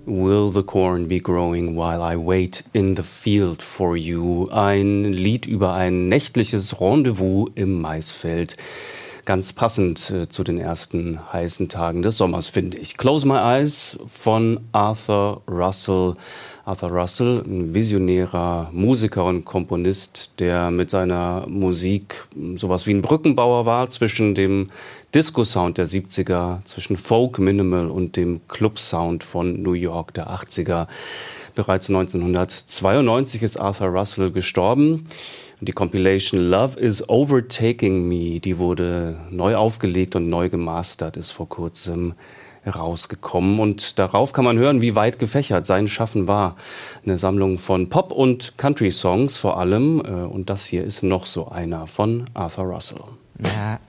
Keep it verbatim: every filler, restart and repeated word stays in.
Will the corn be growing while I wait in the field for you? Ein Lied über ein nächtliches Rendezvous im Maisfeld. Ganz passend äh, zu den ersten heißen Tagen des Sommers, finde ich. Close My Eyes von Arthur Russell. Arthur Russell, ein visionärer Musiker und Komponist, der mit seiner Musik sowas wie ein Brückenbauer war zwischen dem Disco-Sound der siebziger, zwischen Folk, Minimal und dem Club-Sound von New York der achtziger. Bereits neunzehnhundertzweiundneunzig ist Arthur Russell gestorben. Die Compilation Love is Overtaking Me, die wurde neu aufgelegt und neu gemastert, ist vor kurzem rausgekommen. Und darauf kann man hören, wie weit gefächert sein Schaffen war. Eine Sammlung von Pop- und Country-Songs vor allem. Und das hier ist noch so einer von Arthur Russell. Na.